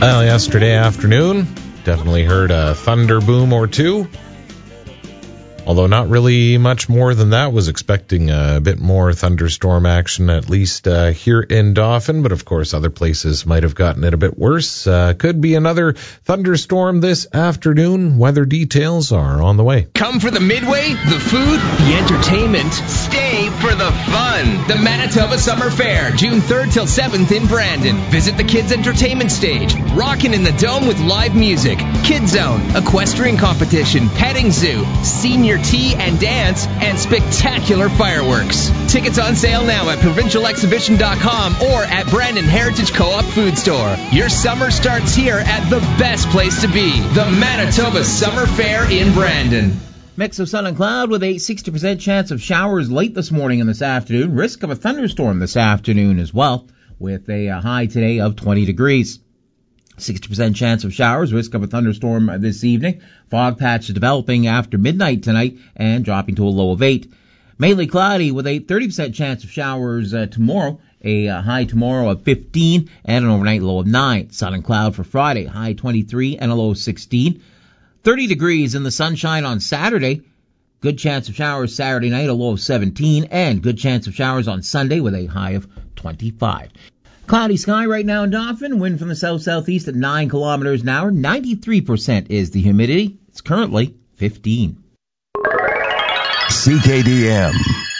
Well, yesterday afternoon, definitely heard a thunder boom or two. Although not really much more than that. Was expecting a bit more thunderstorm action, at least here in Dauphin. But of course, other places might have gotten it a bit worse. Could be another thunderstorm this afternoon. Weather details are on the way. Come for the Midway, the food, the entertainment. Stay for the fun. The Manitoba Summer Fair, June 3rd till 7th in Brandon. Visit the Kids Entertainment Stage. Rockin' in the Dome with live music. Kids Zone, equestrian competition, petting zoo, senior tea and dance, and spectacular fireworks. Tickets on sale now at provincialexhibition.com or at Brandon Heritage Co-op Food Store. Your summer starts here at the best place to be, the Manitoba Summer Fair in Brandon. Mix of sun and cloud with a 60% chance of showers late this morning and this afternoon. Risk of a thunderstorm this afternoon as well, with a high today of 20 degrees. 60% chance of showers, risk of a thunderstorm this evening. Fog patch developing after midnight tonight and dropping to a low of 8. Mainly cloudy with a 30% chance of showers tomorrow. A high tomorrow of 15 and an overnight low of 9. Sun and cloud for Friday, high 23 and a low of 16. 30 degrees in the sunshine on Saturday. Good chance of showers Saturday night, a low of 17. And good chance of showers on Sunday with a high of 25. Cloudy sky right now in Dauphin. Wind from the south-southeast at 9 kilometers an hour. 93% is the humidity. It's currently 15. CKDM.